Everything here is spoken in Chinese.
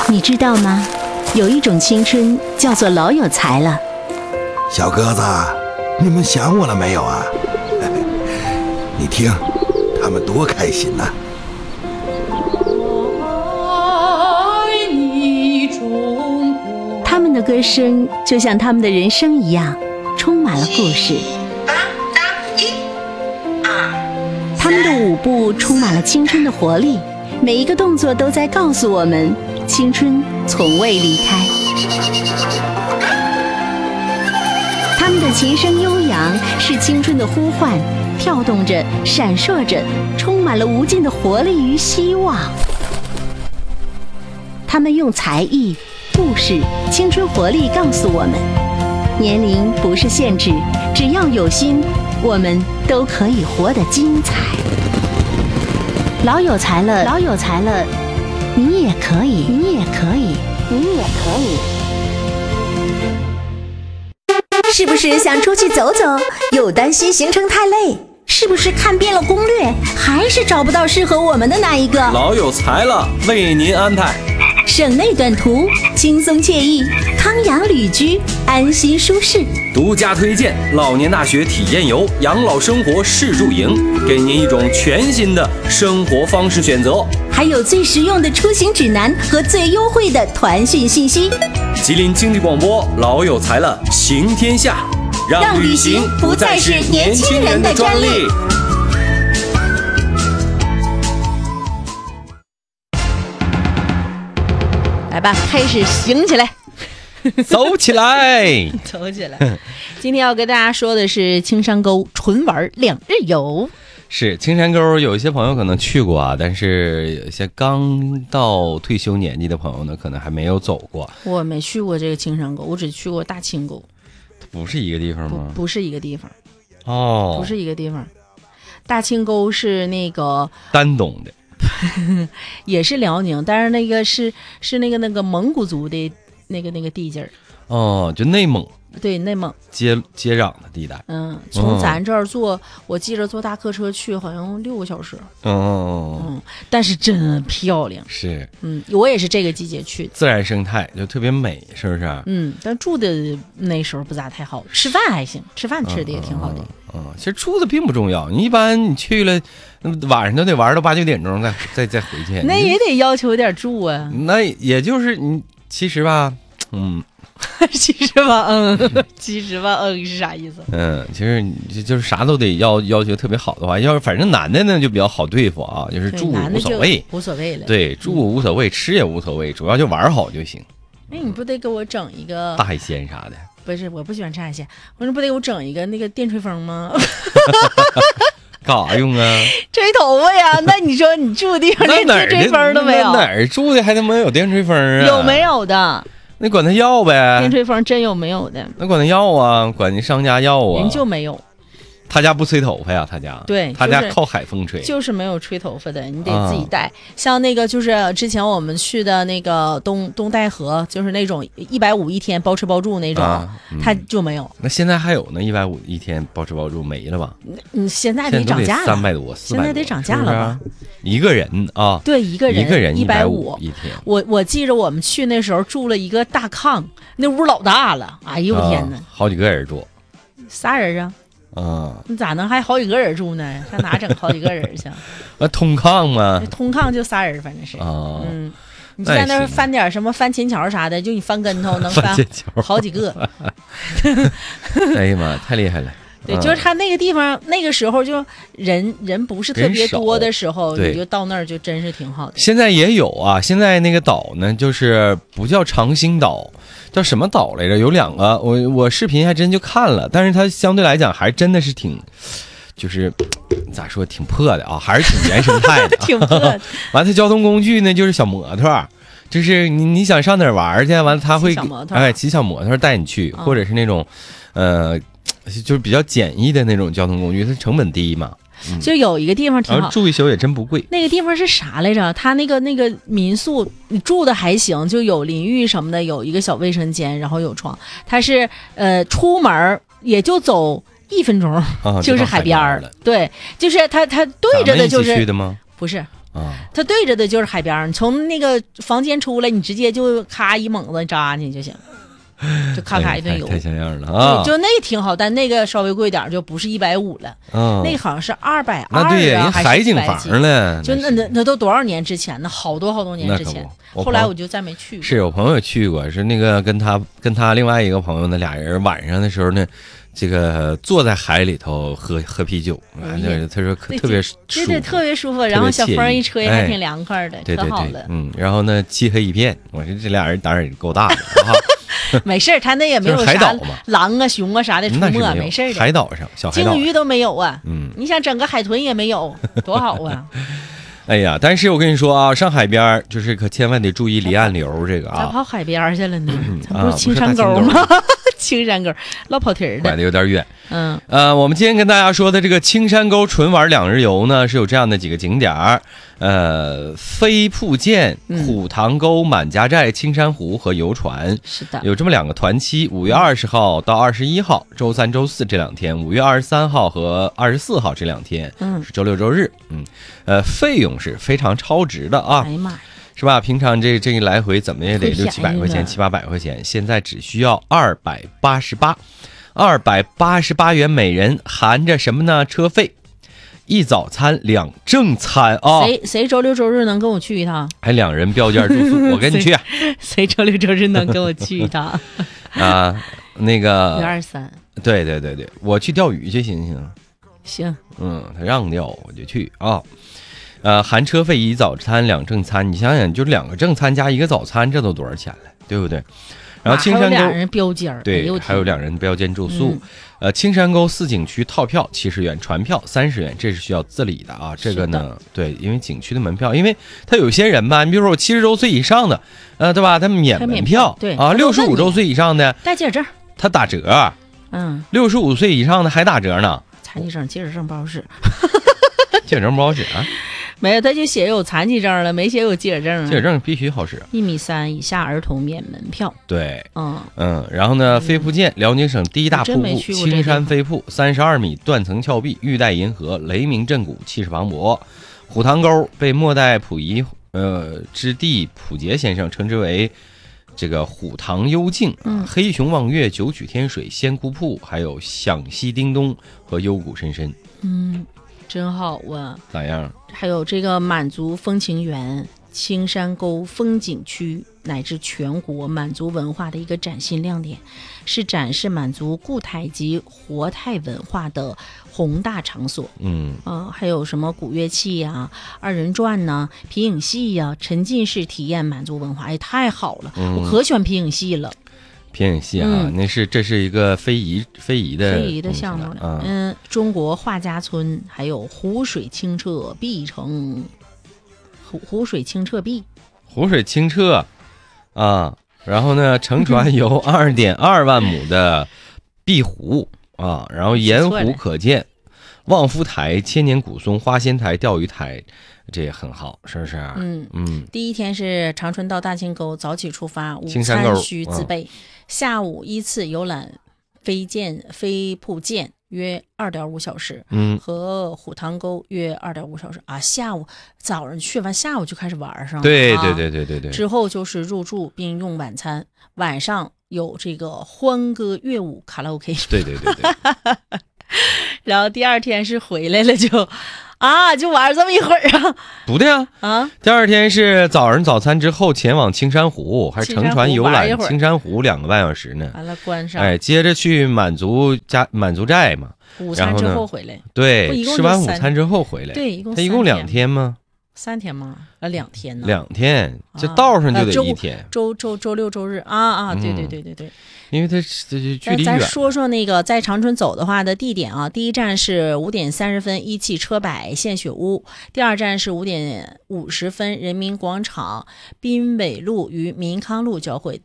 你知道吗？有一种青春叫做老有才了。 小鸽子，你们想我了没有啊？你听，他们多开心呐！ 他们的歌声就像他们的人生一样，充满了故事。他们的舞步充满了青春的活力，每一个动作都在告诉我们，青春从未离开。他们的琴声悠扬，是青春的呼唤，跳动着，闪烁着，充满了无尽的活力与希望。他们用才艺、故事、青春活力告诉我们，年龄不是限制，只要有心，我们都可以活得精彩。老有才了，老有才了，你也可以，你也可以，你也可以。 是不是想出去走走，又担心行程太累？ 是不是看遍了攻略，还是找不到适合我们的那一个？ 老有才了，为您安排。 省内短途，轻松惬意，康养旅居，安心舒适。 独家推荐老年大学体验游，养老生活试住营，给您一种全新的生活方式选择。 还有最实用的出行指南和最优惠的团讯信息。 吉林经济广播老有才了，行天下，让旅行不再是年轻人的专利。 来吧，开始行起来， 走起来， 走起来。今天要跟大家说的是青山沟纯玩2日游。 是青山沟，有一些朋友可能去过啊，但是有些刚到退休年纪的朋友呢，可能还没有走过。 我没去过这个青山沟，我只去过大清沟。 不是一个地方吗？ 不是一个地方。 哦， 不是一个地方。大清沟是那个丹东的。 也是辽宁，但是那个是那个蒙古族的那个地界儿。 哦，就内蒙。 对，内蒙接壤的地带。 从咱这儿我记着坐大客车去，好像6个小时。但是真漂亮。 是。 我也是这个季节去的。 自然生态就特别美，是不是？ 但住的那时候不咋太好，吃饭还行，吃饭吃的也挺好的。 其实住的并不重要，你一般你去了，晚上都得玩到8、9点钟再回去。 那也得要求点住啊。 那也就是你其实吧， 其实吧，其实吧，是啥意思？ 其实就是啥都得要求特别好的话，要是反正男的呢就比较好对付啊，就是住无所谓， 无所谓了。 对，住无所谓，吃也无所谓，主要就玩好就行。 那你不得给我整一个大海鲜啥的？ 不是，我不喜欢吃海鲜。我说不得给我整一个那个电吹风吗？ 干啥用啊？ 吹头发呀！那你说你住的地方连电吹风都没有？ 哪儿住的还他妈有电吹风啊？ 有没有的？ 那管他要呗。 电吹风真有没有的？ 那管他要啊，管你商家要啊。 人就没有。 他家不吹头发呀，他家对， 他家靠海风吹， 就是没有吹头发的，你得自己带。像那个就是之前我们去的那个东戴河，就是那种150一天包吃包住那种，它就没有。 那现在还有呢，150一天包吃包住没了吧？ 现在得涨价了 ，300多，400多， 现在得涨价了吧？ 一个人啊， 对，一个人150 一天。 我记着我们去那时候住了一个大炕，那屋老大了，哎呦我天哪， 好几个人住 ，3人啊。你咋能还好几个人住呢？上哪整好几个人去？ 通炕吗？ 通炕就3人，反正是。你就在那儿翻点什么翻琴桥啥的，就你翻跟头能翻好几个。 哎呀妈，太厉害了！ 对，就是他那个地方，那个时候就人不是特别多的时候，你就到那儿就真是挺好的。 现在也有啊，现在那个岛呢，就是不叫长兴岛。叫什么岛来着？有2个，我视频还真就看了，但是它相对来讲还真的是挺，就是咋说挺破的啊，还是挺原生态的， 挺破的。 完，它交通工具呢就是小摩托，就是你想上哪儿玩去，完了他会骑小摩托带你去，或者是那种就是比较简易的那种交通工具，它成本低嘛。 就有一个地方挺好， 住一宿也真不贵。 那个地方是啥来着？他那个民宿，你住的还行，就有淋浴什么的，有一个小卫生间，然后有床。它是出门也就走1分钟，就是海边了。对，就是它对着的就是去的吗？ 不是。 它对着的就是海边，你从那个房间出来，你直接就咔一猛子扎进去就行，就咔咔一顿游。 太像样了啊！ 对，就那挺好，但那个稍微贵点，就不是150了。那个好像是220 那对呀， 还是海景房了。 就那都多少年之前呢？好多年之前。后来我就再没去过。 是有朋友去过，是那个跟他另外一个朋友呢，俩人晚上的时候呢，这个坐在海里头喝啤酒，他说特别舒服， 对，特别舒服。然后小风一吹，还挺凉快的， 对可好了。 然后呢，漆黑一片，我说这俩人胆儿也够大的啊。 没事，他那也没有海岛嘛， 狼啊、熊啊啥的出没，没事的。 海岛上，小海岛鲸鱼都没有啊。你想整个海豚也没有，多好啊！ 哎呀，但是我跟你说啊，上海边就是可千万得注意离岸流这个啊。 咋跑海边去了呢？咱不是青山沟吗？青山沟老跑题儿的， 拐的有点远。我们今天跟大家说的这个青山沟纯玩2日游呢，是有这样的几个景点儿，飞瀑涧、虎塘沟、满家寨、青山湖和游船。 是的， 有这么2个团期，5月20号到21号，周3、周4这2天；5月23号和24号这2天，是周6、周日。费用是非常超值的啊！ 哎呀妈呀！ 是吧？平常这一来回怎么也得600、700块钱、700、800块钱，现在只需要288元每人，含着什么呢？车费、1早餐、2正餐啊！ 谁周6、周日能跟我去一趟？ 还2人标间住宿，我跟你去。 谁周6、周日能跟我去一趟？ 啊，那个 523。 对，我去钓鱼去行不行？ 行。 他让钓我就去啊。含车费1早餐2正餐，你想想，就2个正餐加1个早餐，这都多少钱了，对不对？然后青山沟 2人标间， 对，还有2人标间住宿。青山沟4景区套票70元，船票30元，这是需要自理的啊。这个呢，对，因为景区的门票，因为他有些人吧，你比如说我70周岁以上的，对吧？他免门票， 对啊，65周岁以上的带记者证， 他打折。65岁以上的还打折呢。 残疾证、记者证不好使， 记者证不好使啊。 没有，他就写有残疾证了，没写有记者证。 记者证必须好使。 1.3米以下儿童免门票。 对，然后呢，飞瀑涧，辽宁省第1大瀑布，青山飞瀑，32米断层峭壁，玉带银河，雷鸣震鼓，气势磅礴。虎塘沟被末代溥仪之弟溥杰先生称之为这个虎塘幽静，黑熊望月，九曲天水，仙姑瀑，还有响溪叮咚和幽谷深深。 真好啊！ 咋样？ 还有这个满族风情园、青山沟风景区，乃至全国满族文化的一个崭新亮点，是展示满族固态及活态文化的宏大场所。还有什么古乐器呀、2人转呐、皮影戏呀，沉浸式体验满族文化，哎，太好了！我可喜欢皮影戏了。 皮影戏啊，这是一个非遗的项目了。中国画家村，还有湖水清澈碧城，湖水清澈啊，然后呢，乘船游2.2万亩的碧湖啊，然后沿湖可见望夫台、千年古松、花仙台、钓鱼台，这也很好，是不是？ 第一天是长春到大清沟，早起出发，午餐需自备。下午依次游览飞瀑涧约2.5小时，和虎塘沟约2.5小时啊。早上去完，下午就开始玩上了。 对。 之后就是入住并用晚餐，晚上有这个欢歌乐舞卡拉 OK。 对。 然后第2天是回来了就玩这么一会儿啊？ 不对啊！第2天是早餐之后前往青山湖，还乘船游览青山湖2个半小时呢。 完了关上， 接着去满族寨嘛。 午餐之后回来。 对，吃完午餐之后回来。 对， 他一共2天吗 ？3天吗？2天呢 ？2天，这道上就得1天。 周6、周日啊！对。 因为它距离远。 咱说说那个在长春走的话的地点啊，第一站是5点30分一汽车百献血屋，第2站是5点50分人民广场滨纬路与民康路交汇，